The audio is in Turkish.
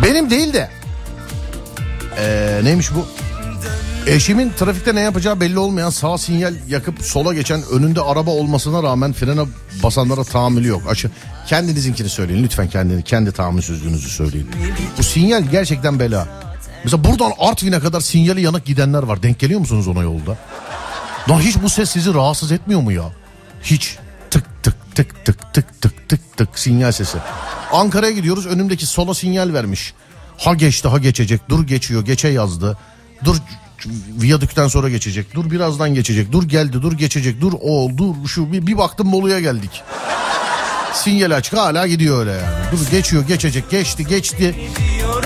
Benim değil de neymiş bu? Eşimin trafikte ne yapacağı belli olmayan sağ sinyal yakıp sola geçen, önünde araba olmasına rağmen frene basanlara tahammülü yok. Kendinizinkini söyleyin lütfen, kendi tahammülsüzlüğünüzü söyleyin. Bu sinyal gerçekten bela. Mesela buradan Artvin'e kadar sinyali yanık gidenler var. Denk geliyor musunuz ona yolda? Lan hiç bu ses sizi rahatsız etmiyor mu ya? Hiç. Tık tık tık tık tık tık tık tık sinyal sesi. Ankara'ya gidiyoruz, önümdeki sola sinyal vermiş. Ha geçti ha geçecek, dur geçiyor, geçe yazdı. Dur viyadükten sonra geçecek, dur birazdan geçecek, dur geldi, dur geçecek, dur dur şu bir baktım Bolu'ya geldik. Sinyal açık hala gidiyor öyle yani. Dur geçiyor, geçecek, geçti.